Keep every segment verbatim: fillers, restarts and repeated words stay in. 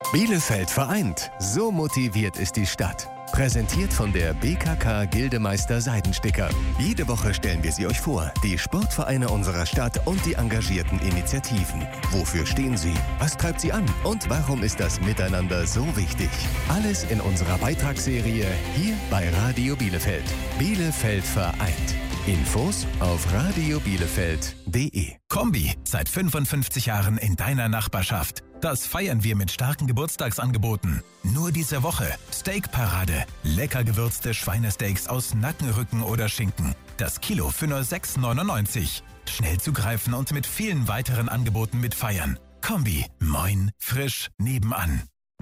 Bielefeld vereint. So motiviert ist die Stadt. Präsentiert von der B K K Gildemeister Seidensticker. Jede Woche stellen wir sie euch vor, die Sportvereine unserer Stadt und die engagierten Initiativen. Wofür stehen sie? Was treibt sie an? Und warum ist das Miteinander so wichtig? Alles in unserer Beitragsserie hier bei Radio Bielefeld. Bielefeld vereint. Infos auf radio bielefeld punkt de. Kombi, seit fünfundfünfzig Jahren in deiner Nachbarschaft. Das feiern wir mit starken Geburtstagsangeboten. Nur diese Woche Steakparade. Lecker gewürzte Schweinesteaks aus Nackenrücken oder Schinken. Das Kilo für nur sechs neunundneunzig. Schnell zugreifen und mit vielen weiteren Angeboten mitfeiern. Kombi, moin, frisch, nebenan.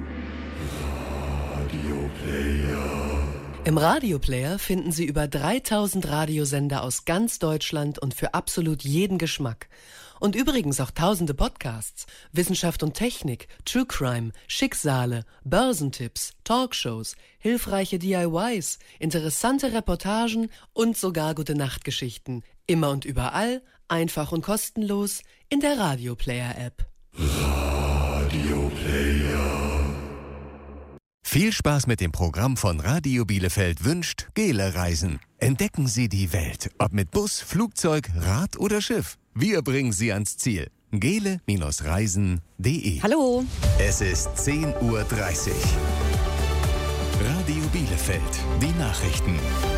Radioplayer. Im Radioplayer finden Sie über dreitausend Radiosender aus ganz Deutschland und für absolut jeden Geschmack. Und übrigens auch tausende Podcasts, Wissenschaft und Technik, True Crime, Schicksale, Börsentipps, Talkshows, hilfreiche D I Ys, interessante Reportagen und sogar Gute-Nacht-Geschichten. Immer und überall, einfach und kostenlos in der Radioplayer-App. Radioplayer. Viel Spaß mit dem Programm von Radio Bielefeld wünscht Gele Reisen. Entdecken Sie die Welt, ob mit Bus, Flugzeug, Rad oder Schiff. Wir bringen Sie ans Ziel. gele Reisen punkt de. Hallo. Es ist zehn Uhr dreißig. Radio Bielefeld, die Nachrichten.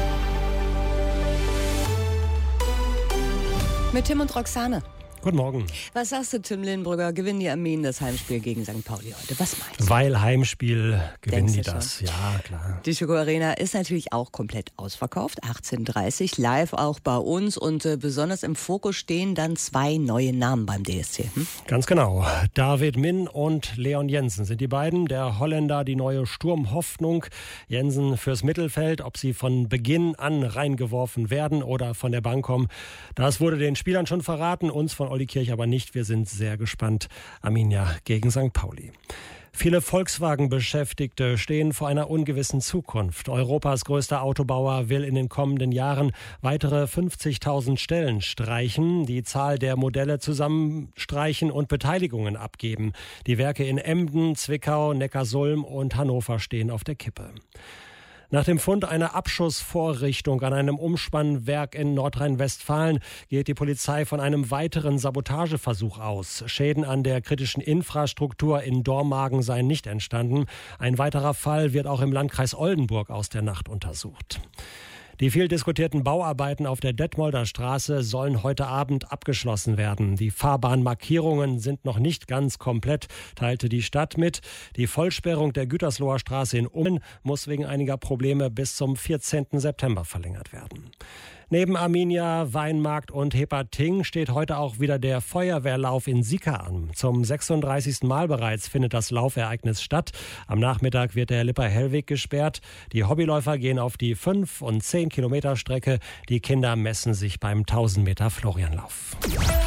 Mit Tim und Roxane. Guten Morgen. Was sagst du, Tim Lindbrügger? Gewinnen die Armeen das Heimspiel gegen Sankt Pauli heute? Was meinst du? Weil Heimspiel gewinnen Denkst die du das. schon? Ja, klar. Die Schoko Arena ist natürlich auch komplett ausverkauft. achtzehn Uhr dreißig, live auch bei uns. Und äh, besonders im Fokus stehen dann zwei neue Namen beim D S C. Hm? Ganz genau. David Min und Leon Jensen sind die beiden. Der Holländer die neue Sturmhoffnung. Jensen fürs Mittelfeld. Ob sie von Beginn an reingeworfen werden oder von der Bank kommen, das wurde den Spielern schon verraten. Uns von Olli Kirch aber nicht. Wir sind sehr gespannt. Arminia gegen Sankt Pauli. Viele Volkswagen-Beschäftigte stehen vor einer ungewissen Zukunft. Europas größter Autobauer will in den kommenden Jahren weitere fünfzigtausend Stellen streichen, die Zahl der Modelle zusammenstreichen und Beteiligungen abgeben. Die Werke in Emden, Zwickau, Neckarsulm und Hannover stehen auf der Kippe. Nach dem Fund einer Abschussvorrichtung an einem Umspannwerk in Nordrhein-Westfalen geht die Polizei von einem weiteren Sabotageversuch aus. Schäden an der kritischen Infrastruktur in Dormagen seien nicht entstanden. Ein weiterer Fall wird auch im Landkreis Oldenburg aus der Nacht untersucht. Die viel diskutierten Bauarbeiten auf der Detmolder Straße sollen heute Abend abgeschlossen werden. Die Fahrbahnmarkierungen sind noch nicht ganz komplett, teilte die Stadt mit. Die Vollsperrung der Gütersloher Straße in Ummen muss wegen einiger Probleme bis zum vierzehnten September verlängert werden. Neben Arminia, Weinmarkt und Hepating steht heute auch wieder der Feuerwehrlauf in Sika an. Zum sechsunddreißigsten Mal bereits findet das Laufereignis statt. Am Nachmittag wird der Lipper-Hellweg gesperrt. Die Hobbyläufer gehen auf die fünf und zehn Kilometer Strecke. Die Kinder messen sich beim tausend Meter Florianlauf.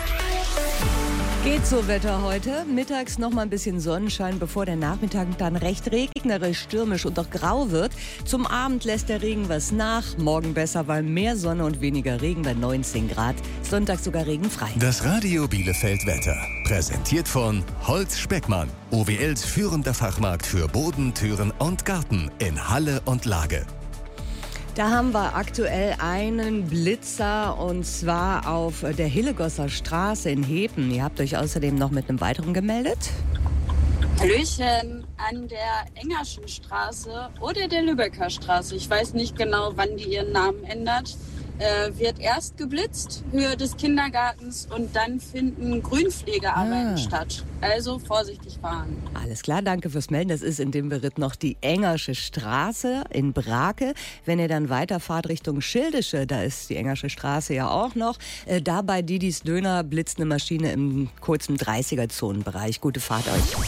Geht so Wetter heute. Mittags noch mal ein bisschen Sonnenschein, bevor der Nachmittag dann recht regnerisch, stürmisch und auch grau wird. Zum Abend lässt der Regen was nach. Morgen besser, weil mehr Sonne und weniger Regen bei neunzehn Grad. Sonntag sogar regenfrei. Das Radio Bielefeld Wetter. Präsentiert von Holz Speckmann. O W Ls führender Fachmarkt für Boden, Türen und Garten in Halle und Lage. Da haben wir aktuell einen Blitzer und zwar auf der Hillegosser Straße in Hepen. Ihr habt euch außerdem noch mit einem weiteren gemeldet? Hallöchen, an der Engerschen Straße oder der Lübecker Straße, ich weiß nicht genau, wann die ihren Namen ändert, äh, wird erst geblitzt, Höhe des Kindergartens, und dann finden Grünpflegearbeiten ah. statt. Also vorsichtig fahren. Alles klar, danke fürs Melden. Das ist in dem Beritt noch die Engersche Straße in Brake. Wenn ihr dann weiterfahrt Richtung Schildische, da ist die Engersche Straße ja auch noch. Äh, da bei Didis Döner blitzt eine Maschine im kurzen dreißiger-Zonenbereich. Gute Fahrt euch.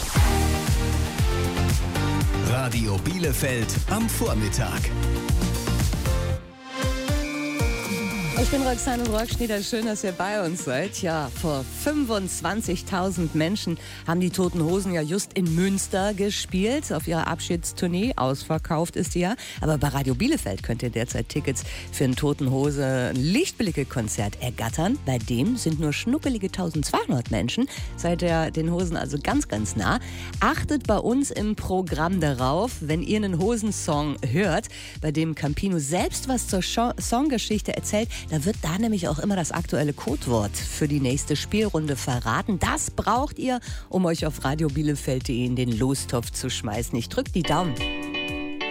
Radio Bielefeld am Vormittag. Ich bin Roxane Brockschnieder, schön, dass ihr bei uns seid. Ja, vor fünfundzwanzigtausend Menschen haben die Toten Hosen ja just in Münster gespielt, auf ihrer Abschiedstournee. Ausverkauft ist die ja. Aber bei Radio Bielefeld könnt ihr derzeit Tickets für ein Toten Hose Lichtblicke-Konzert ergattern. Bei dem sind nur schnuppelige eintausendzweihundert Menschen. Seid ihr den Hosen also ganz, ganz nah. Achtet bei uns im Programm darauf, wenn ihr einen Hosensong hört, bei dem Campino selbst was zur Songgeschichte erzählt, da wird da nämlich auch immer das aktuelle Codewort für die nächste Spielrunde verraten. Das braucht ihr, um euch auf radio bielefeld punkt de in den Lostopf zu schmeißen. Ich drück die Daumen.